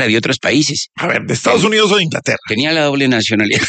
Inglaterra, de otros países. A ver, ¿de Estados Unidos o de Inglaterra? Tenía la doble nacionalidad.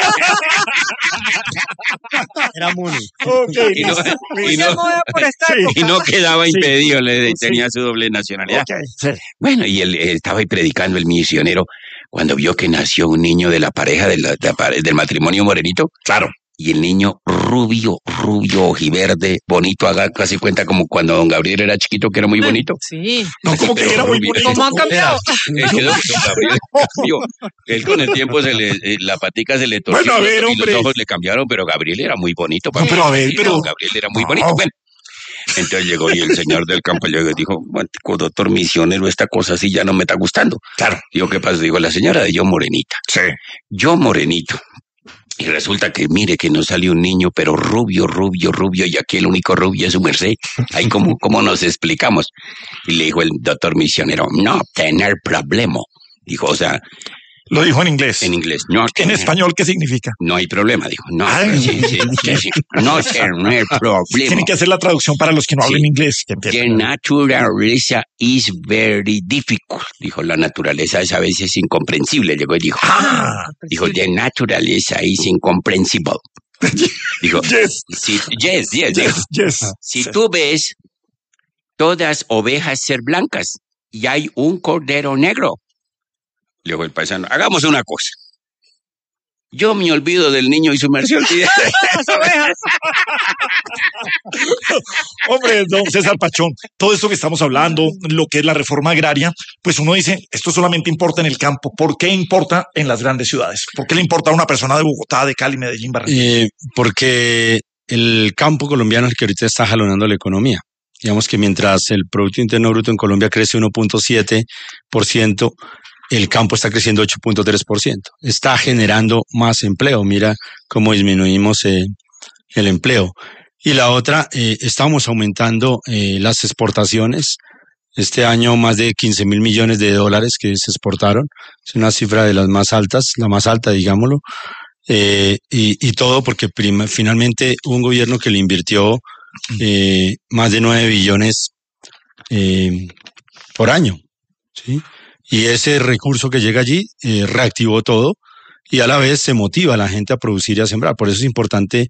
Era Muni. Okay, y no quedaba impedido, Sí. tenía su doble nacionalidad. Okay, sí. Bueno, y él estaba ahí predicando, el misionero, cuando vio que nació un niño de la pareja, del matrimonio morenito. Claro. Y el niño rubio, ojiverde, bonito, haga casi cuenta como cuando don Gabriel era chiquito, que era muy bonito. Sí. No, como que era muy bonito. ¿Cómo han cambiado? Es que don Gabriel cambió. Él con el tiempo la patica se le torció, Bueno, a ver, y hombre. los ojos le cambiaron, pero Gabriel era muy bonito. No, pero a ver, Sí, pero- don Gabriel era muy No. bonito. Bueno, entonces llegó y el señor del campo llegó y dijo, bueno, doctor misionero, esta cosa así ya no me está gustando. Claro. Digo, ¿qué pasa? Digo, la señora de yo morenita. Sí. Yo morenito. Y resulta que mire que nos salió un niño, pero rubio, y aquí el único rubio es su merced. Ahí como nos explicamos. Y le dijo el doctor misionero, no tener problema. Dijo, o sea, Lo dijo en inglés. en inglés, no ¿En tener, español qué significa? no hay problema, dijo. No, Ay. sí, no tener problema. Tienen que hacer la traducción para los que no hablen Sí. inglés. Que The entiendan. naturaleza is very difficult. Dijo, la naturaleza es a veces incomprensible. Llegó y dijo, dijo, the naturaleza is incomprehensible. Dijo, Yes. yes, dijo, Yes. si tú ves todas ovejas ser blancas y hay un cordero negro, le dijo el paisano, hagamos una cosa. Yo me olvido del niño y su merced olvida. Las ovejas. Hombre, don César Pachón, todo esto que estamos hablando, lo que es la reforma agraria, pues uno dice, esto solamente importa en el campo. ¿Por qué importa en las grandes ciudades? ¿Por qué le importa a una persona de Bogotá, de Cali, Medellín, Barranquilla? Porque el campo colombiano es el que ahorita está jalonando la economía. Digamos que mientras el Producto Interno Bruto en Colombia crece 1.7%, el campo está creciendo 8.3%. Está generando más empleo. Mira cómo disminuimos el empleo. Y la otra, estamos aumentando las exportaciones. Este año más de 15.000 millones de dólares que se exportaron. Es una cifra de las más altas, la más alta, digámoslo. Y todo porque finalmente hubo un gobierno que le invirtió más de 9 billones por año, ¿sí? Y ese recurso que llega allí reactivó todo y a la vez se motiva a la gente a producir y a sembrar. Por eso es importante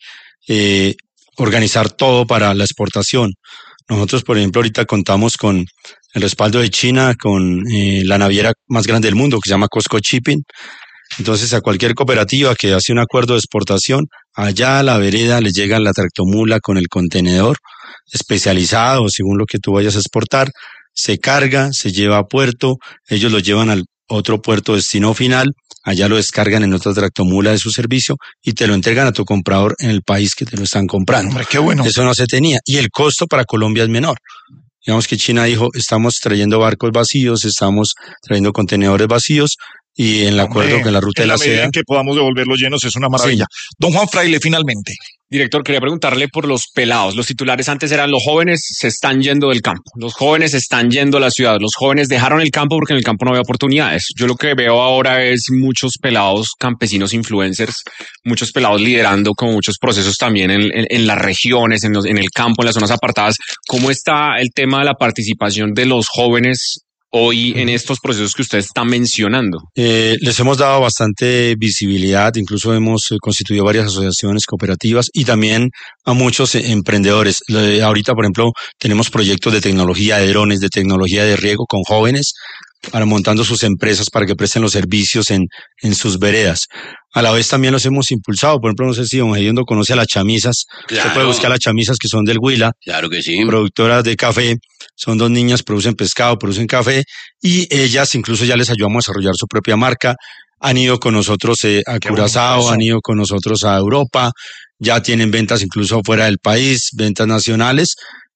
organizar todo para la exportación. Nosotros, por ejemplo, ahorita contamos con el respaldo de China, con la naviera más grande del mundo que se llama Costco Shipping. Entonces, a cualquier cooperativa que hace un acuerdo de exportación, allá a la vereda le llega la tractomula con el contenedor especializado, según lo que tú vayas a exportar, se carga, se lleva a puerto, ellos lo llevan al otro puerto destino final, allá lo descargan en otra tractomula de su servicio y te lo entregan a tu comprador en el país que te lo están comprando. Hombre, qué bueno. Eso no se tenía. Y el costo para Colombia es menor. Digamos que China dijo, estamos trayendo barcos vacíos, estamos trayendo contenedores vacíos, y en el acuerdo con la ruta de la medida seda. en que podamos devolverlos llenos es una maravilla. Sí. Don Juan Fraile, finalmente. Director, quería preguntarle por los pelados. Los titulares antes eran los jóvenes se están yendo del campo, los jóvenes están yendo a la ciudad, los jóvenes dejaron el campo porque en el campo no había oportunidades. Yo lo que veo ahora es muchos pelados campesinos influencers, muchos pelados liderando como muchos procesos también en las regiones, en el campo, en las zonas apartadas. ¿Cómo está el tema de la participación de los jóvenes hoy en estos procesos que usted está mencionando? Les hemos dado bastante visibilidad, incluso hemos constituido varias asociaciones cooperativas y también a muchos emprendedores. Ahorita, por ejemplo, tenemos proyectos de tecnología de drones, de tecnología de riego con jóvenes, para montando sus empresas para que presten los servicios en sus veredas. A la vez también los hemos impulsado. Por ejemplo, no sé si don Gediondo conoce a las chamisas. Claro. Usted puede buscar las chamisas que son del Huila, Claro que sí. productoras de café. Son dos niñas, producen pescado, producen café y ellas incluso ya les ayudamos a desarrollar su propia marca. Han ido con nosotros a Curazao, han ido con nosotros a Europa, ya tienen ventas incluso fuera del país, ventas nacionales.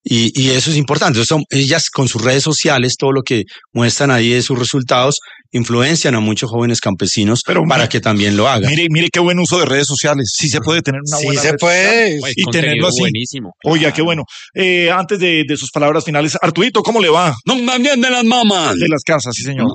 Y eso es importante. Ellas con sus redes sociales, todo lo que muestran ahí de sus resultados, influencian a muchos jóvenes campesinos para que también lo hagan. Mire qué buen uso de redes sociales. Sí se puede tener una buena Sí se red puede. social y tenerlo así. Buenísimo. Oiga, qué bueno. Antes de sus palabras finales, Arturito, ¿cómo le va? No, también de las mamás. De las casas, sí, señor.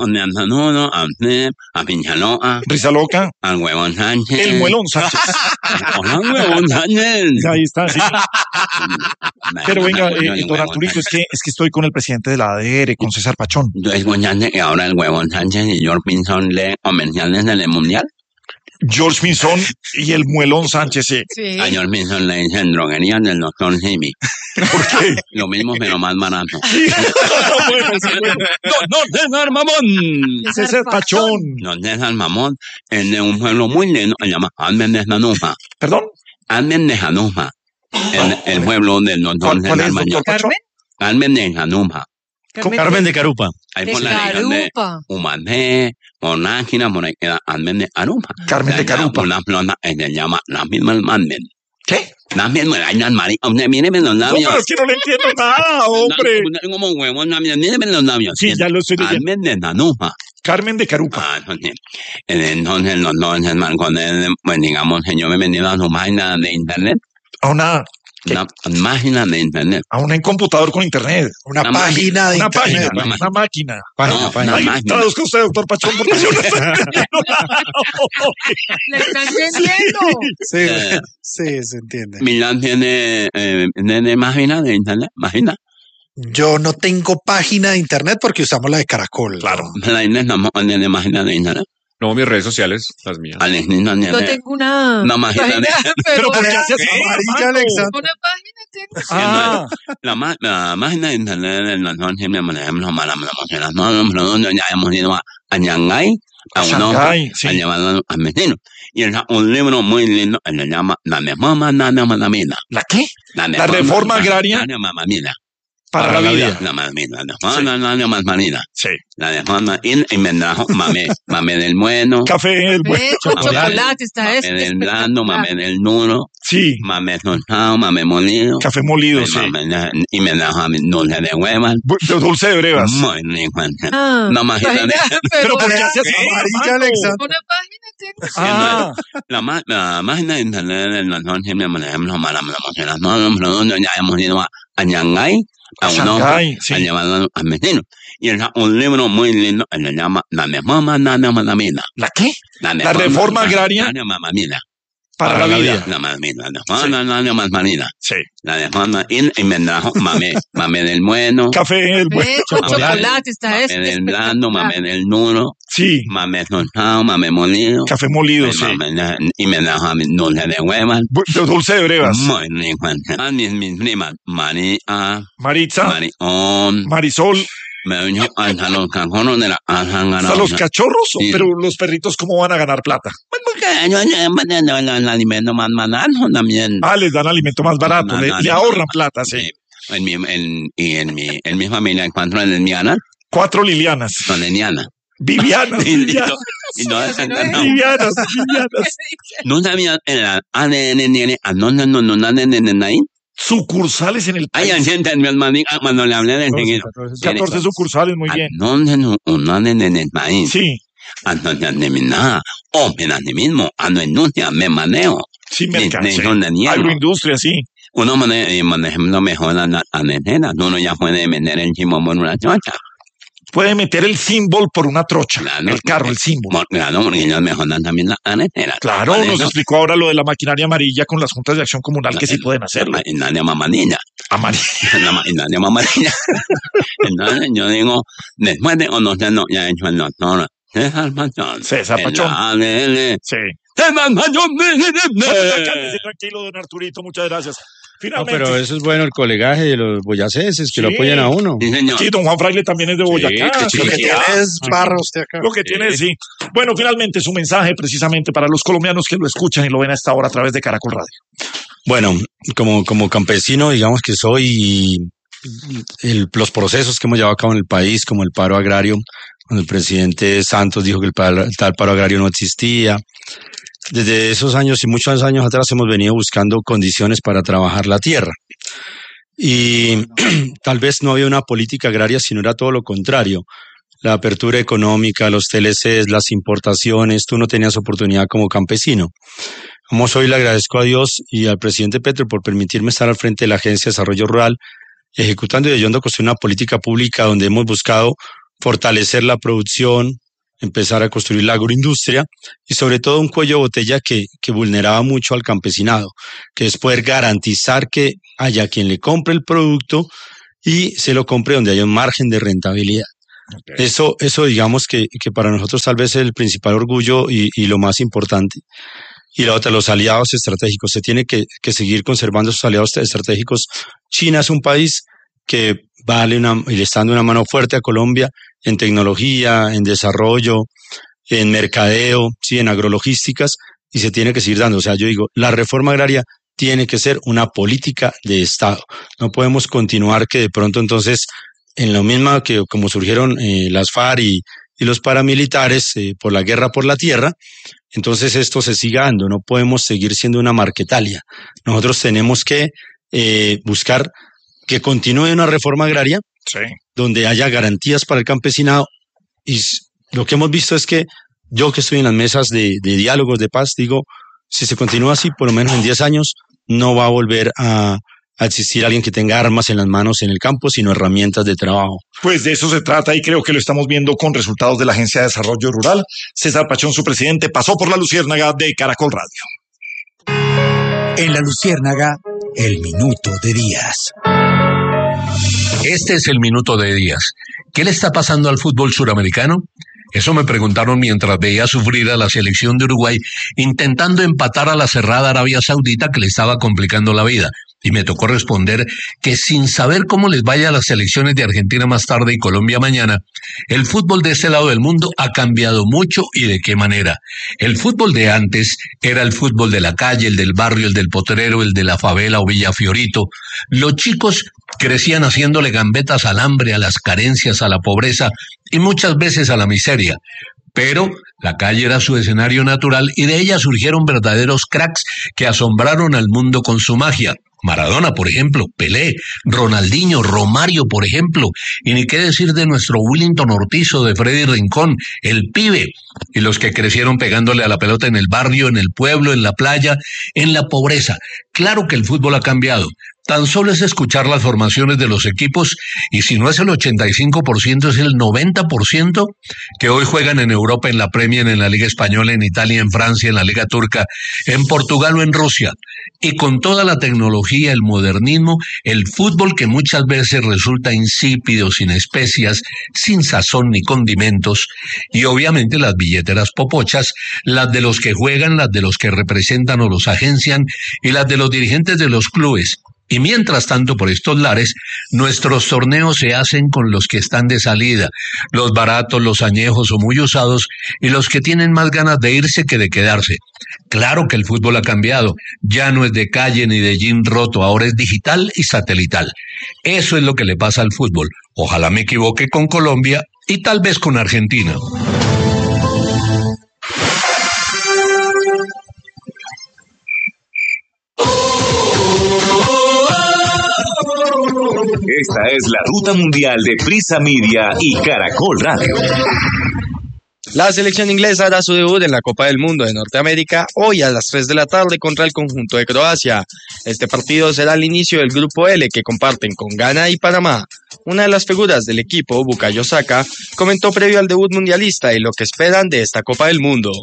A Piñaloa, Risa loca. al huevón Sánchez. El muelón Sánchez. Hola, huevón Sánchez. Ahí está, sí. Pero venga, don Arturito, es que estoy con el presidente de la ADR, con César Pachón. Entonces, y ahora el huevón Sánchez y George Pinzón leen comerciales en el Mundial. George Pinzón y el Muelón Sánchez, sí. Sí. A George Pinzón le dicen droguería del doctor Simi. ¿Por qué? Lo mismo, pero más barato. Bueno, sí, bueno. ¡No, César Mamón! César Pachón. No, César Mamón es de un pueblo muy lindo, se llama Almen de Januma. ¿Perdón? Almen de Januma. El pueblo del doctor ¿Cuál es, César doctor Mayor. Pachón? Almen de Januma. Carmen de Carupa. Ahí De por la región de Carupa. Humané, Monáquina, por ahí queda Almen de Carupa. Carmen de Carupa. Una flota que se llama las mismas Almen. ¿Qué? Las mismas, hay las maricas. Míreme los No, labios. pero es que no le entiendo nada, hombre. Como huevos, míreme los labios. Sí, ya lo estoy leyendo. Almen de Januma. Carmen de Carupa. Ah, entonces los noches, con él, pues digamos, yo me he vendido a su página de internet. A una Página de internet. en computador con internet. Una Una página de Una internet. página, una máquina. Una Ay, máquina. traduzca usted, doctor Pachón, porque yo no estoy entendiendo nada. ¿Le está entendiendo? Sí, sí, se entiende. Milán tiene de página de internet. Página. Yo no tengo página de internet porque usamos la de Caracol. Claro. La internet no tiene página de internet. No, mis redes sociales, las mías. Alex no Yo tiene. tengo una Una página de- Pero ¿por qué Vea, hace así? Amarilla Alexandra. una página tengo. Ah, La página de internet del doctor siempre, por ejemplo, para promocionar todos los productos, ya hemos ido a Shanghái, a uno, Shanghái, sí. a llevarlo al vecino. Y es un libro muy lindo, que se llama La Reforma Mamamina. ¿la qué? La reforma agraria Mamamina. para la vida. La mamina, la reforma mamamina. Sí. La reforma, y me trajo mamé del bueno, Café, el bueno. Ve, con chocolate está mamé del blando, mamé del duro, Sí. mamé tostado, mamé molido. Café molido, sí. Y me trajo dulce de huevas. Dulce de brevas. Muy rico. Ah, No, imagínate. Pero ¿por qué Vea, hace así? Amarilla Alexandra. una página tengo. Ah, La página de internet del doctor siempre, por ejemplo, para promocionar todos los productos, ya hemos ido a Shanghái, a uno, Shanghái, sí. a llevarlo al vecino. Y es un libro muy lindo que se llama La Reforma Mamamina. ¿la qué? La reforma agraria Mamamina. para la vida. La mamamina, la reforma mamamina. Sí. La reforma, y me trajo mamé del bueno, Café, el bueno. Ve, con chocolate está mamé del blando, mamé del duro, Sí. mamé tostado, mamé molido. Café molido, sí. Y me trajo dulce de huevas. Dulce de brevas. Muy rico. Mis primas, María, Maritza, Marión, Marisol, me unió hasta los cajones de la hasta los cachorros, Sí. pero los perritos, ¿cómo van a ganar plata? Porque yo el alimento más barato también. Ah, les dan alimento más barato, le ahorran plata, sí. En mi familia encuentro lesbianas, 4 Lilianas. son lesbianas. Vivianas, Vivianas. Y no es Vivianas, Vivianas. no sabía el ADN, no ahí. Sucursales en el Hay país. gente en mi hermana cuando le hablé de seguir. 14 sucursales, muy bien. ¿Dónde no en el país? Sí, Entonces, de mi nada, de mismo, industria, me manejo. sí, mercado. de Sí. donde niego. Agroindustria, sí. Uno ejemplo mejor a neceras, uno ya puede vender el chimo por una chocha. Puede meter el símbolo por una trocha. Claro. El carro, el símbolo. Claro, porque ellos mejoran también la neceras. Claro, nos explicó ahora lo de la maquinaria amarilla con las juntas de acción comunal que sí pueden hacerlo. Y nadie mamanilla. Amarilla. Y nadie mamanilla. Entonces yo digo, después de conocer lo que ha hecho el doctor César Pachón. César Pachón. Sí. César Pachón. Cálmese, tranquilo, don Arturito, muchas gracias. No, Finalmente. pero eso es bueno, el colegaje de los boyacenses que lo Sí. apoyan a uno. Sí, señor. Sí, don Juan Fraile también es de Boyacá. qué Sí, Lo que chiquito. tiene es barra usted acá. Lo que tiene, sí. Bueno, finalmente su mensaje precisamente para los colombianos que lo escuchan y lo ven a esta hora a través de Caracol Radio. Bueno, como campesino, digamos que soy y los procesos que hemos llevado a cabo en el país, como el paro agrario, cuando el presidente Santos dijo que el tal paro agrario no existía. Desde esos años y muchos años atrás hemos venido buscando condiciones para trabajar la tierra. Y tal vez no había una política agraria, sino era todo lo contrario. La apertura económica, los TLCs, las importaciones, tú no tenías oportunidad como campesino. Como soy, le agradezco a Dios y al presidente Petro por permitirme estar al frente de la Agencia de Desarrollo Rural, ejecutando y ayudando a construir una política pública donde hemos buscado fortalecer la producción, empezar a construir la agroindustria y sobre todo un cuello de botella que vulneraba mucho al campesinado, que es poder garantizar que haya quien le compre el producto y se lo compre donde haya un margen de rentabilidad. Okay. Eso digamos que para nosotros tal vez es el principal orgullo y lo más importante. Y la otra, los aliados estratégicos. Se tiene que seguir conservando esos aliados estratégicos. China es un país que y le está dando una mano fuerte a Colombia en tecnología, en desarrollo, en mercadeo, sí, en agrologísticas, y se tiene que seguir dando. O sea, yo digo, la reforma agraria tiene que ser una política de Estado. No podemos continuar que de pronto entonces, en lo mismo que como surgieron las FARC y los paramilitares por la guerra por la tierra, entonces esto se siga dando. No podemos seguir siendo una Marquetalia. Nosotros tenemos que buscar que continúe una reforma agraria, sí, donde haya garantías para el campesinado. Y lo que hemos visto es que yo que estoy en las mesas de diálogos de paz, digo, si se continúa así, por lo menos en 10 años, no va a volver a existir alguien que tenga armas en las manos en el campo, sino herramientas de trabajo. Pues de eso se trata y creo que lo estamos viendo con resultados de la Agencia de Desarrollo Rural. César Pachón, su presidente, pasó por la Luciérnaga de Caracol Radio. En la Luciérnaga, el minuto de Díaz. Este es el minuto de Díaz. ¿Qué le está pasando al fútbol suramericano? Eso me preguntaron mientras veía sufrir a la selección de Uruguay intentando empatar a la cerrada Arabia Saudita que le estaba complicando la vida. Y me tocó responder que sin saber cómo les vaya a las selecciones de Argentina más tarde y Colombia mañana, el fútbol de este lado del mundo ha cambiado mucho y de qué manera. El fútbol de antes era el fútbol de la calle, el del barrio, el del potrero, el de la favela o Villa Fiorito. Los chicos crecían haciéndole gambetas al hambre, a las carencias, a la pobreza y muchas veces a la miseria. Pero la calle era su escenario natural y de ella surgieron verdaderos cracks que asombraron al mundo con su magia. Maradona, por ejemplo, Pelé, Ronaldinho, Romario, por ejemplo, y ni qué decir de nuestro Willington Ortizo, de Freddy Rincón, el pibe, y los que crecieron pegándole a la pelota en el barrio, en el pueblo, en la playa, en la pobreza. Claro que el fútbol ha cambiado. Tan solo es escuchar las formaciones de los equipos y si no es el 85% es el 90% que hoy juegan en Europa, en la Premier, en la Liga Española, en Italia, en Francia, en la Liga Turca, en Portugal o en Rusia. Y con toda la tecnología, el modernismo, el fútbol que muchas veces resulta insípido, sin especias, sin sazón ni condimentos, y obviamente las billeteras popochas, las de los que juegan, las de los que representan o los agencian, y las de los dirigentes de los clubes. Y mientras tanto, por estos lares, nuestros torneos se hacen con los que están de salida, los baratos, los añejos o muy usados, y los que tienen más ganas de irse que de quedarse. Claro que el fútbol ha cambiado, ya no es de calle ni de jean roto, ahora es digital y satelital. Eso es lo que le pasa al fútbol. Ojalá me equivoque con Colombia y tal vez con Argentina. Esta es la ruta mundial de Prisa Media y Caracol Radio. La selección inglesa hará su debut en la Copa del Mundo de Norteamérica hoy a las 3 de la tarde contra el conjunto de Croacia. Este partido será el inicio del grupo L que comparten con Ghana y Panamá. Una de las figuras del equipo, Bukayo Saka, comentó previo al debut mundialista y lo que esperan de esta Copa del Mundo.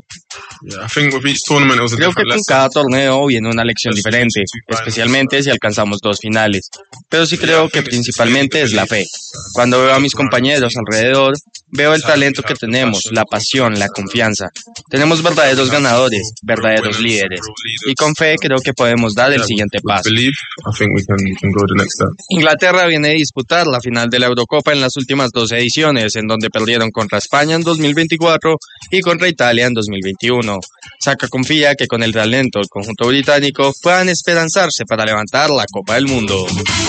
Creo que con cada torneo viene una lección diferente, especialmente si alcanzamos 2 finales. Pero sí creo que principalmente es la fe. Cuando veo a mis compañeros alrededor, veo el talento que tenemos, la pasión, la confianza. Tenemos verdaderos ganadores, verdaderos líderes. Y con fe creo que podemos dar el siguiente paso. Inglaterra viene a disputar la final de la Eurocopa en las últimas 2 ediciones, en donde perdieron contra España en 2024 y contra Italia en 2021. Saka confía que con el talento del conjunto británico puedan esperanzarse para levantar la Copa del Mundo.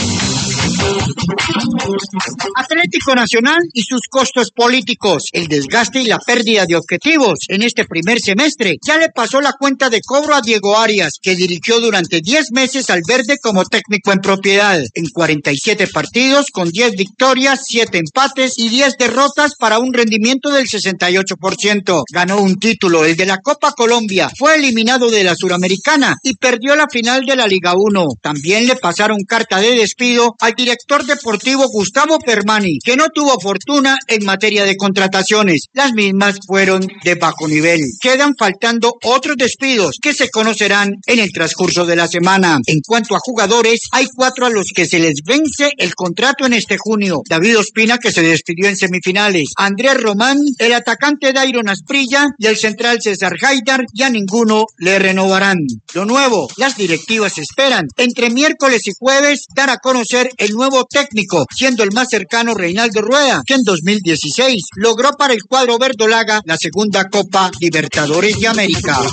Atlético Nacional y sus costos políticos, el desgaste y la pérdida de objetivos en este primer semestre. Ya le pasó la cuenta de cobro a Diego Arias, que dirigió durante 10 meses al Verde como técnico en propiedad, en 47 partidos con 10 victorias, 7 empates y 10 derrotas para un rendimiento del 68%. Ganó un título, el de la Copa Colombia, fue eliminado de la Suramericana y perdió la final de la Liga 1. También le pasaron carta de despido al director director deportivo Gustavo Permani, que no tuvo fortuna en materia de contrataciones. Las mismas fueron de bajo nivel. Quedan faltando otros despidos que se conocerán en el transcurso de la semana. En cuanto a jugadores, hay 4 a los que se les vence el contrato en este junio. David Ospina, que se despidió en semifinales. Andrés Román, el atacante Dairon Asprilla y el central César Haidar, ya ninguno le renovarán. Lo nuevo, las directivas esperan entre miércoles y jueves dar a conocer el nuevo técnico, siendo el más cercano Reinaldo Rueda, que en 2016 logró para el cuadro verdolaga la segunda Copa Libertadores de América.